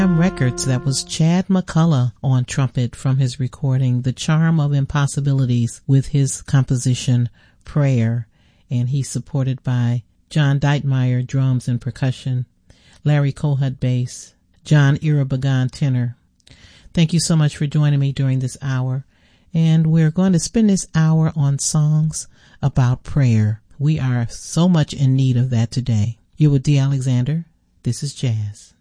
Records. That was Chad McCullough on trumpet from his recording The Charm of Impossibilities with his composition Prayer, and he's supported by John Deitmeyer drums and percussion, Larry Kohut bass, John Irabagan tenor. Thank you so much for joining me during this hour, and we're going to spend this hour on songs about prayer. We are so much in need of that today. You're with D. Alexander. This is Jazz.